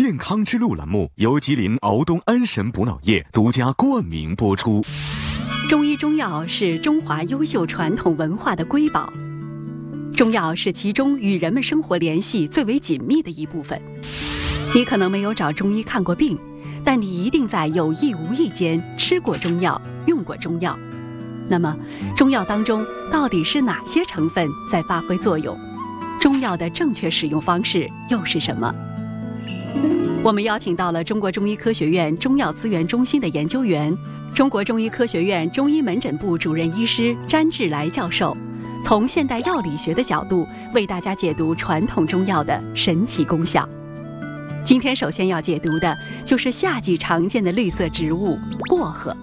健康之路栏目由吉林敖东安神补脑液独家冠名播出。 中医中药是中华优秀传统文化的瑰宝，中药是其中与人们生活联系最为紧密的一部分。你可能没有找中医看过病，但你一定在有意无意间吃过中药，用过中药。那么，中药当中到底是哪些成分在发挥作用？中药的正确使用方式又是什么？我们邀请到了中国中医科学院中药资源中心的研究员、中国中医科学院中医门诊部主任医师詹志来教授，从现代药理学的角度为大家解读传统中药的神奇功效。今天首先要解读的就是夏季常见的绿色植物薄荷。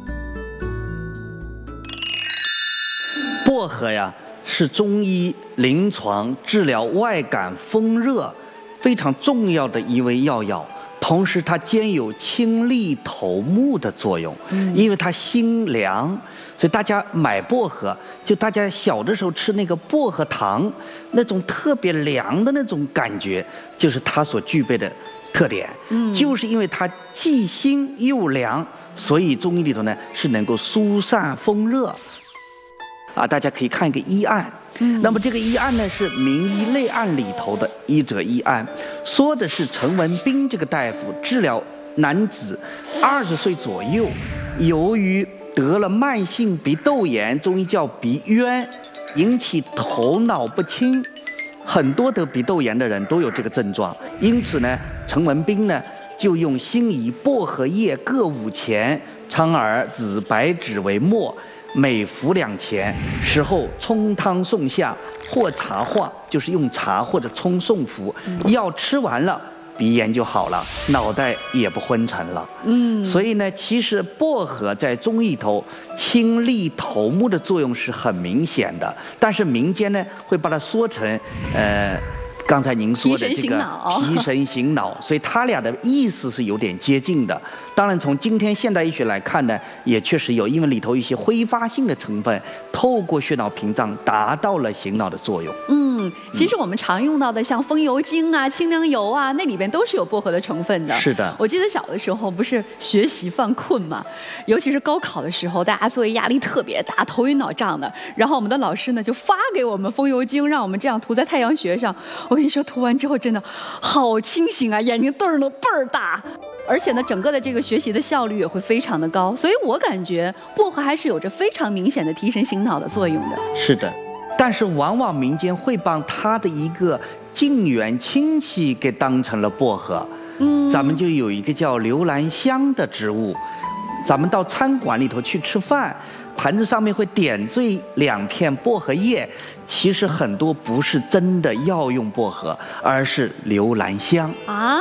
薄荷呀，是中医临床治疗外感风热非常重要的一味药药，同时它兼有清利头目的作用。因为它辛凉，所以大家买薄荷，就大家小的时候吃那个薄荷糖，那种特别凉的那种感觉，就是它所具备的特点。就是因为它既辛又凉，所以中医里头呢是能够疏散风热。大家可以看一个医案。那么这个医案呢是名医类案里头的医者医案，说的是陈文斌这个大夫治疗男子20岁左右，由于得了慢性鼻窦炎，中医叫鼻渊，引起头脑不清。很多得鼻窦炎的人都有这个症状，因此呢，陈文斌呢就用辛夷、薄荷叶各5钱，苍耳、紫白芷为末，每服2钱，食后冲汤送下，或茶化，就是用茶或者冲送服。药吃完了，鼻炎就好了，脑袋也不昏沉了。所以呢，其实薄荷在中医头清利头目的作用是很明显的，但是民间呢会把它说成刚才您说的这个提神醒脑，所以它俩的意思是有点接近的。当然，从今天现代医学来看呢，也确实有，因为里头一些挥发性的成分透过血脑屏障达到了醒脑的作用。 其实我们常用到的像风油精啊、清凉油啊，那里边都是有薄荷的成分的。 是的， 我记得小的时候不是学习犯困嘛，尤其是高考的时候，大家作业压力特别大，头晕脑胀的。然后我们的老师呢就发给我们风油精，让我们这样涂在太阳穴上。我跟你说，涂完之后真的好清醒啊，眼睛瞪得倍儿大。而且呢，整个的这个学习的效率也会非常的高，所以我感觉薄荷还是有着非常明显的提神醒脑的作用的。 是的。但是往往民间会把他的一个近缘亲戚给当成了薄荷。咱们就有一个叫留兰香的植物，咱们到餐馆里头去吃饭，盘子上面会点缀2片薄荷叶，其实很多不是真的药用薄荷，而是留兰香啊。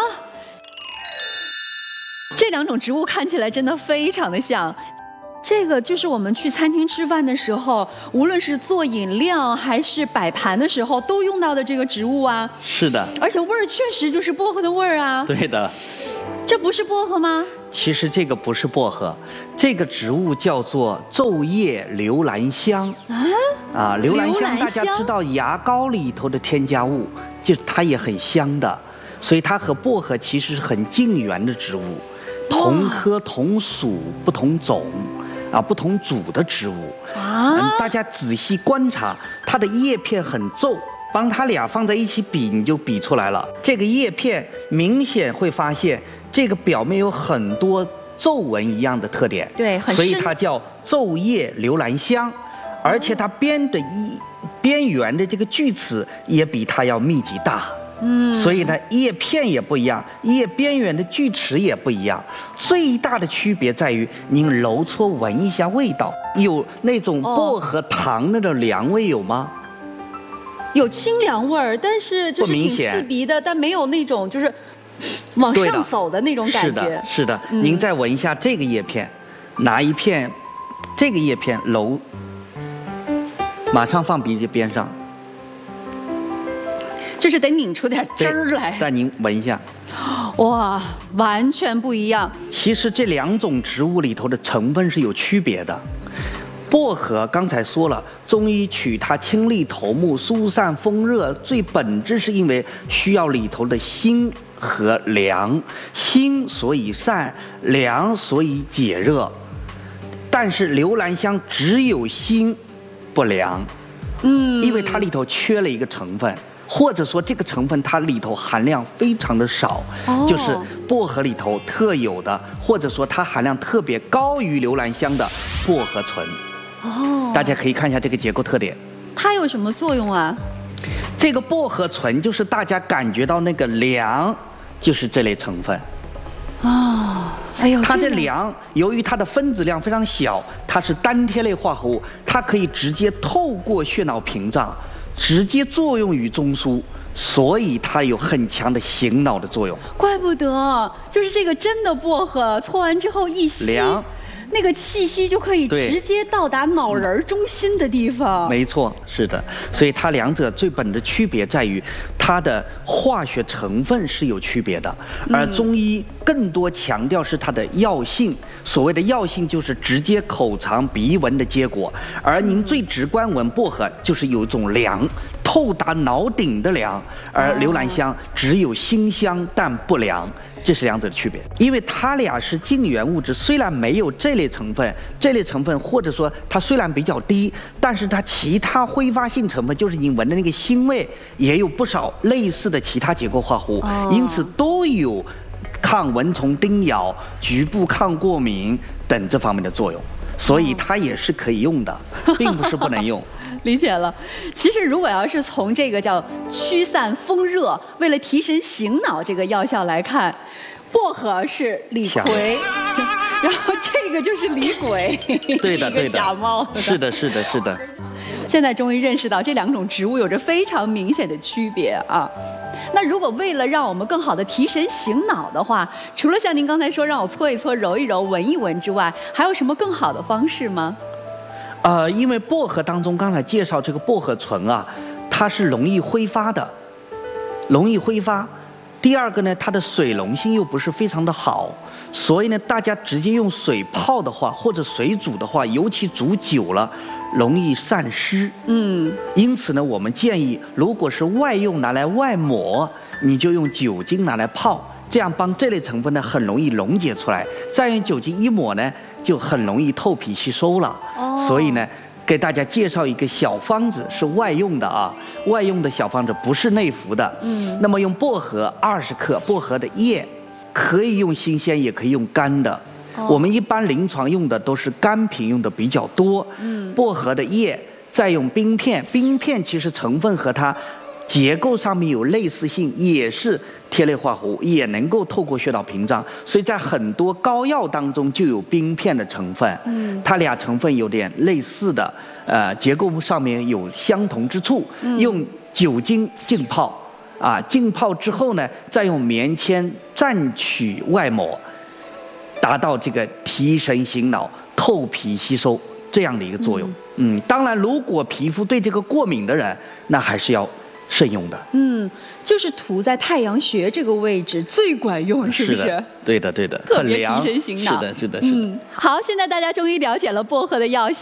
这2种植物看起来真的非常的像。这个就是我们去餐厅吃饭的时候，无论是做饮料还是摆盘的时候都用到的这个植物啊。 是的， 而且味儿确实就是薄荷的味儿啊。 对的。 这不是薄荷吗？ 其实这个不是薄荷，这个植物叫做昼夜留兰香。留兰香大家知道牙膏里头的添加物，就它也很香的，所以它和薄荷其实是很近缘的植物，同科同属不同种。不同组的植物大家仔细观察，它的叶片很皱，帮它俩放在一起比，你就比出来了。这个叶片明显会发现，这个表面有很多皱纹一样的特点， 对，很深， 所以它叫昼夜留兰香。而且它边缘的这个锯齿也比它要密集大。所以呢，叶片也不一样，叶边缘的锯齿也不一样。最大的区别在于，您揉搓闻一下味道，有那种薄荷糖那种凉味有吗？ 有清凉味儿，但是就是挺刺鼻的，但没有那种就是往上走的那种感觉。 是的。您再闻一下这个叶片，拿一片这个叶片揉，马上放鼻子边上。 就是得拧出点汁儿来。 但您闻一下， 哇，完全不一样。 其实这2种植物里头的成分是有区别的。 薄荷刚才说了，中医取它清利头目、疏散风热，最本质是因为需要里头的辛和凉，辛所以散，凉所以解热。但是留兰香只有辛不凉，因为它里头缺了一个成分。或者说这个成分它里头含量非常的少，就是薄荷里头特有的，或者说它含量特别高于留兰香的薄荷醇。大家可以看一下这个结构特点。 它有什么作用啊？ 这个薄荷醇就是大家感觉到那个凉，就是这类成分。 哎呦， 它这凉，由于它的分子量非常小，它是单萜类化合物，它可以直接透过血脑屏障。直接作用于中枢，所以它有很强的醒脑的作用。 怪不得，就是这个真的薄荷搓完之后一吸，那个气息就可以直接到达脑仁中心的地方。 没错，是的。所以它两者最本的区别在于它的化学成分是有区别的，而中医更多强调是它的药性。所谓的药性就是直接口尝鼻闻的结果，而您最直观闻薄荷就是有一种凉，透达脑顶的凉，而留兰香只有辛香但不凉。这是两者的区别，因为它俩是净源物质，虽然没有这类成分，或者说它虽然比较低，但是它其他挥发性成分，就是你闻的那个腥味，也有不少类似的其他结构化合物，因此都有抗蚊虫叮咬、局部抗过敏等这方面的作用，所以它也是可以用的，并不是不能用。 理解了。其实如果要是从这个叫驱散风热，为了提神醒脑这个药效来看，薄荷是李逵，然后这个就是李鬼， 对的， 是一个假冒的。 是的，是的，是的。 现在终于认识到这两种植物有着非常明显的区别啊。那如果为了让我们更好的提神醒脑的话，除了像您刚才说让我搓一搓、揉一揉、闻一闻之外，还有什么更好的方式吗？ 因为薄荷当中刚才介绍这个薄荷醇啊，它是容易挥发的，容易挥发。第二个呢，它的水溶性又不是非常的好，所以呢，大家直接用水泡的话，或者水煮的话，尤其煮久了，容易散湿。因此呢，我们建议，如果是外用拿来外抹，你就用酒精拿来泡。这样帮这类成分呢很容易溶解出来，再用酒精一抹呢，就很容易透皮吸收了。所以呢，给大家介绍一个小方子，是外用的啊，外用的小方子不是内服的。那么用薄荷20克，薄荷的叶可以用新鲜，也可以用干的。我们一般临床用的都是干品用的比较多。薄荷的叶再用冰片，冰片其实成分和它结构上面有类似性，也是萜类化合物，也能够透过血脑屏障，所以在很多膏药当中就有冰片的成分。它俩成分有点类似的，结构上面有相同之处。用酒精浸泡，浸泡之后呢，再用棉签蘸取外抹，达到这个提神醒脑、透皮吸收这样的一个作用。当然，如果皮肤对这个过敏的人，那还是要慎用的。 就是涂在太阳穴这个位置最管用，是不是？ 对的，对的， 特别提神醒脑。 是的，是的，是的。 好，现在大家终于了解了薄荷的药性。